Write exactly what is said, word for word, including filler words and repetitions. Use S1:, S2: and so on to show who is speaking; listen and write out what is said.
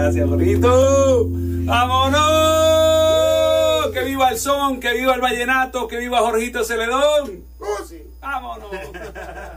S1: gracias, Jorgito. ¡Vámonos! ¡Que viva el son! ¡Que viva el vallenato! ¡Que viva Jorgito Celedón!
S2: Oh, sí.
S1: ¡Vámonos!